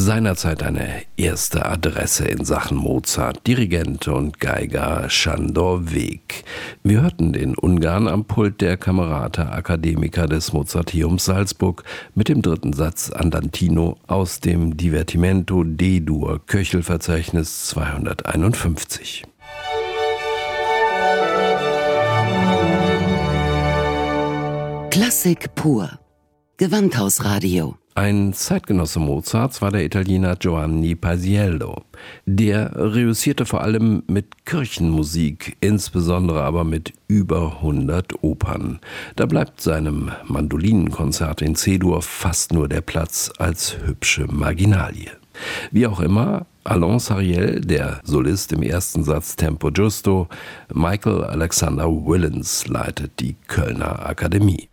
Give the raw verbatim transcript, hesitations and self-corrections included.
Seinerzeit eine erste Adresse in Sachen Mozart, Dirigent und Geiger Sándor Vég. Wir hörten den Ungarn am Pult der Camerata Academica des Mozarteums Salzburg mit dem dritten Satz Andantino aus dem Divertimento D-Dur, Köchelverzeichnis zweihunderteinundfünfzig. Klassik pur. Gewandhausradio. Ein Zeitgenosse Mozarts war der Italiener Giovanni Paisiello. Der reüssierte vor allem mit Kirchenmusik, insbesondere aber mit über hundert Opern. Da bleibt seinem Mandolinenkonzert in C-Dur fast nur der Platz als hübsche Marginalie. Wie auch immer, Alain Sariel, der Solist im ersten Satz Tempo Giusto, Michael Alexander Willens leitet die Kölner Akademie.